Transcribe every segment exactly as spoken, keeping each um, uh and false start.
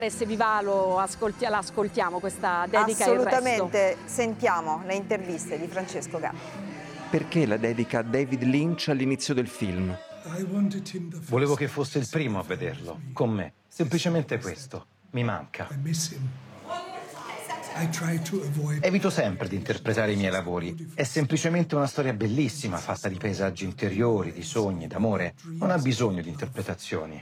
Se vi va lo ascolti, l'ascoltiamo questa dedica. Assolutamente, sentiamo le interviste di Francesco Gatti. Perché la dedica a David Lynch all'inizio del film? Volevo che fosse il primo a vederlo, con me. Semplicemente questo. Mi manca. Evito sempre di interpretare i miei lavori. È semplicemente una storia bellissima, fatta di paesaggi interiori, di sogni, d'amore. Non ha bisogno di interpretazioni.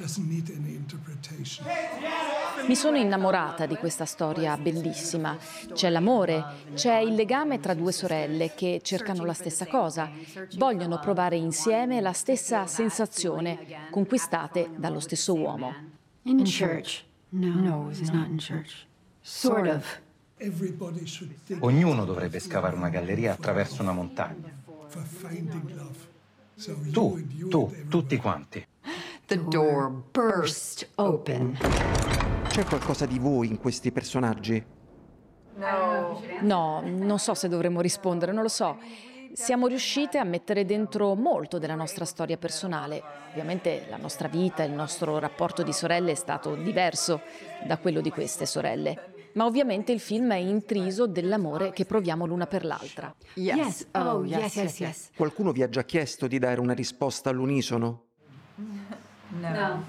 Mi sono innamorata di questa storia bellissima. C'è l'amore, c'è il legame tra due sorelle che cercano la stessa cosa, vogliono provare insieme la stessa sensazione, conquistate dallo stesso uomo. In church. No, no, it's not in church. Sort of. Ognuno dovrebbe scavare una galleria attraverso una montagna. Tu, tu, tutti quanti. The door burst open. C'è qualcosa di voi in questi personaggi? No. No, non so se dovremmo rispondere, non lo so. Siamo riuscite a mettere dentro molto della nostra storia personale. Ovviamente la nostra vita, il nostro rapporto di sorelle è stato diverso da quello di queste sorelle. Ma ovviamente il film è intriso dell'amore che proviamo l'una per l'altra. Yes, oh, yes, yes, yes. Qualcuno vi ha già chiesto di dare una risposta all'unisono? No. no.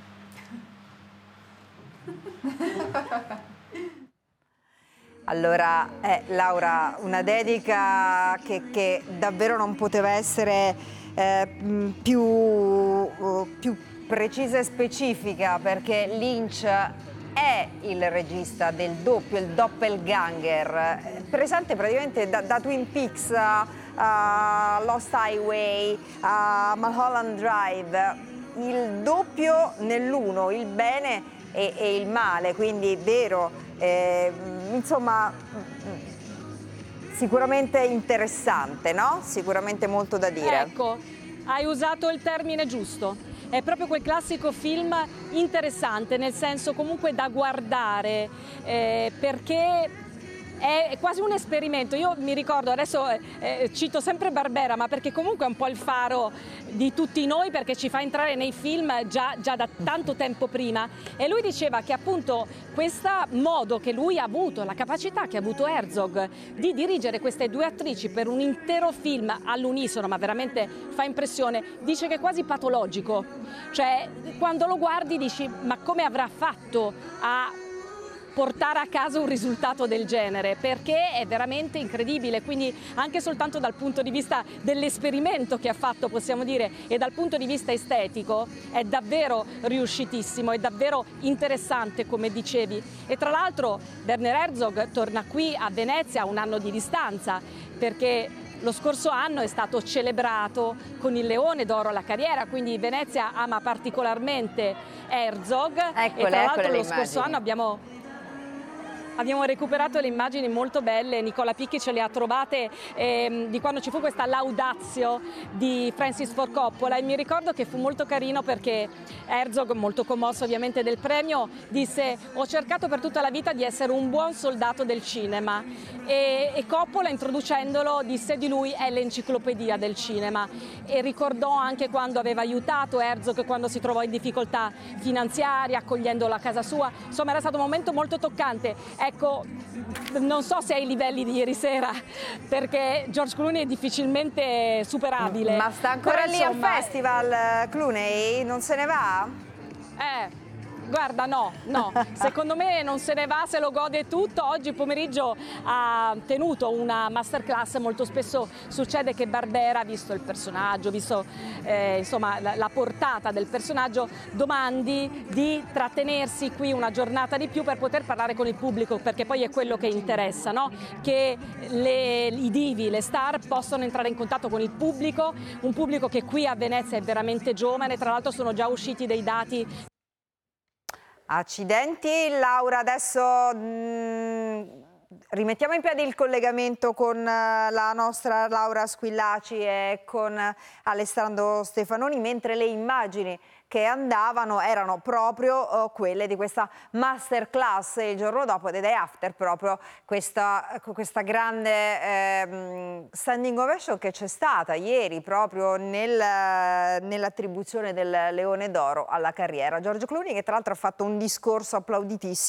Allora, eh, Laura, una dedica che, che davvero non poteva essere eh, più, uh, più precisa e specifica, perché Lynch è il regista del doppio, il doppelganger, presente praticamente da, da Twin Peaks a, a Lost Highway a Mulholland Drive, il doppio nell'uno, il bene e, e il male, quindi vero, eh, insomma sicuramente interessante, no? Sicuramente molto da dire. Ecco, hai usato il termine giusto. È proprio quel classico film interessante, nel senso comunque da guardare, eh, perché è quasi un esperimento. Io mi ricordo, adesso eh, cito sempre Barbera, ma perché comunque è un po' il faro di tutti noi, perché ci fa entrare nei film già, già da tanto tempo prima. E lui diceva che appunto questo modo che lui ha avuto, la capacità che ha avuto Herzog di dirigere queste due attrici per un intero film all'unisono, ma veramente fa impressione, dice che è quasi patologico. Cioè, quando lo guardi dici, ma come avrà fatto a portare a casa un risultato del genere, perché è veramente incredibile. Quindi anche soltanto dal punto di vista dell'esperimento che ha fatto, possiamo dire, e dal punto di vista estetico è davvero riuscitissimo, è davvero interessante, come dicevi. E tra l'altro Werner Herzog torna qui a Venezia a un anno di distanza, perché lo scorso anno è stato celebrato con il Leone d'Oro alla carriera, quindi Venezia ama particolarmente Herzog. Eccole, e tra l'altro lo le scorso immagini. anno abbiamo Abbiamo recuperato le immagini molto belle, Nicola Picchi ce le ha trovate ehm, di quando ci fu questa laudazio di Francis Ford Coppola, e mi ricordo che fu molto carino perché Herzog, molto commosso ovviamente del premio, disse: ho cercato per tutta la vita di essere un buon soldato del cinema, e, e Coppola, introducendolo, disse di lui è l'enciclopedia del cinema, e ricordò anche quando aveva aiutato Herzog quando si trovò in difficoltà finanziarie, accogliendolo a casa sua. Insomma, era stato un momento molto toccante. Ecco, non so se ai livelli di ieri sera, perché George Clooney è difficilmente superabile. Ma sta ancora Però, lì insomma, al festival Clooney? Non se ne va? Eh, guarda, no, no, secondo me non se ne va, se lo gode tutto. Oggi pomeriggio ha tenuto una masterclass. Molto spesso succede che Barbera, visto il personaggio, visto eh, insomma la, la portata del personaggio, domandi di trattenersi qui una giornata di più per poter parlare con il pubblico, perché poi è quello che interessa, no? Che le, i divi, le star possano entrare in contatto con il pubblico, un pubblico che qui a Venezia è veramente giovane. Tra l'altro sono già usciti dei dati. Accidenti, Laura, adesso mh, rimettiamo in piedi il collegamento con eh, la nostra Laura Squillaci e con Alessandro Stefanoni, mentre le immagini che andavano erano proprio uh, quelle di questa masterclass il giorno dopo, The Day After, proprio questa, questa grande eh, standing ovation che c'è stata ieri proprio nel, nell'attribuzione del Leone d'Oro alla carriera. George Clooney, che tra l'altro ha fatto un discorso applauditissimo